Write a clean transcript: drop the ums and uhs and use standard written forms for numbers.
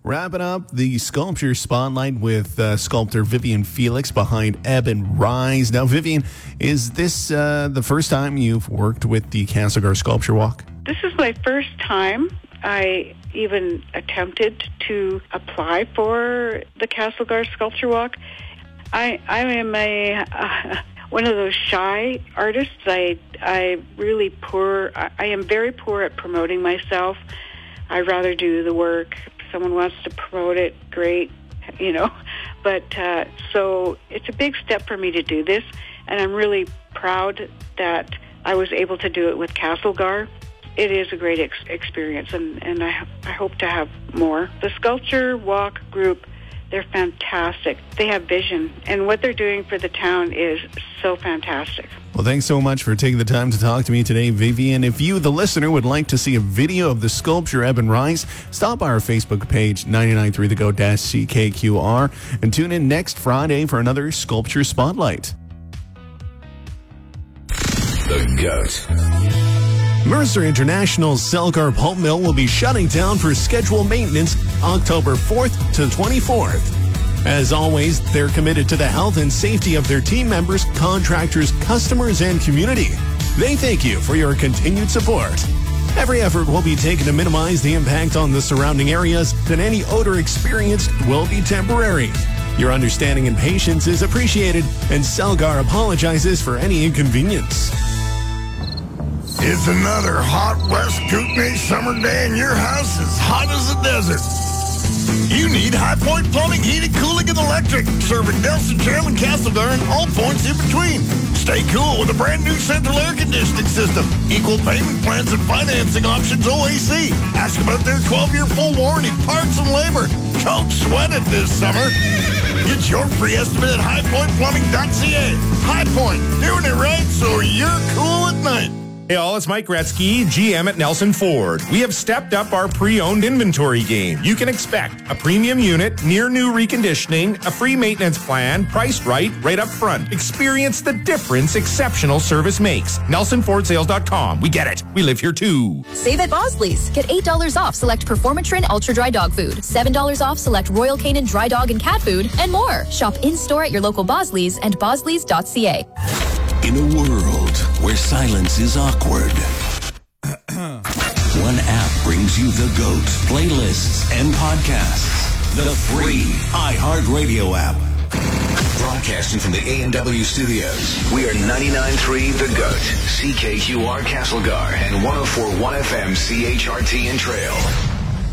Wrapping up the sculpture spotlight with sculptor Vivian Felix behind Ebb and Rise. Now, Vivian, is this the first time you've worked with the Castlegar Sculpture Walk? This is my first time. I even attempted to apply for the Castlegar Sculpture Walk. I am one of those shy artists. I am very poor at promoting myself. I rather do the work. If someone wants to promote it, great, But so it's a big step for me to do this, and I'm really proud that I was able to do it with Castlegar. It is a great experience, and I hope to have more. The Sculpture Walk group, they're fantastic. They have vision, and what they're doing for the town is so fantastic. Well, thanks so much for taking the time to talk to me today, Vivian. If you, the listener, would like to see a video of the sculpture Ebb and Rise, stop by our Facebook page, 99.3 The Goat-CKQR, and tune in next Friday for another Sculpture Spotlight. The Goat. Mercer International's Selgar Pulp Mill will be shutting down for scheduled maintenance October 4th to 24th. As always, they're committed to the health and safety of their team members, contractors, customers, and community. They thank you for your continued support. Every effort will be taken to minimize the impact on the surrounding areas, and any odor experienced will be temporary. Your understanding and patience is appreciated, and Selgar apologizes for any inconvenience. It's another hot West Kootenai summer day and your house is hot as a desert. You need High Point Plumbing, Heating, Cooling, and Electric, serving Nelson, Chairman, Castlegar, and all points in between. Stay cool with a brand new central air conditioning system, equal payment plans and financing options OAC. Ask about their 12-year full warranty, parts, and labor. Don't sweat it this summer. Get your free estimate at highpointplumbing.ca. High Point, doing it right so you're cool at night. Hey all, it's Mike Gretzky, GM at Nelson Ford. We have stepped up our pre-owned inventory game. You can expect a premium unit, near new reconditioning, a free maintenance plan, priced right up front. Experience the difference exceptional service makes. NelsonFordSales.com. We get it. We live here too. Save at Bosley's. Get $8 off select Performatrin Ultra Dry Dog Food, $7 off select Royal Canin Dry Dog and Cat Food, and more. Shop in-store at your local Bosley's and bosleys.ca. In a world where silence is awkward, one app brings you The Goat, playlists, and podcasts. The free iHeartRadio app. Broadcasting from the A&W studios, we are 99.3 The Goat, CKQR Castlegar, and 104.1 FM CHRT in Trail.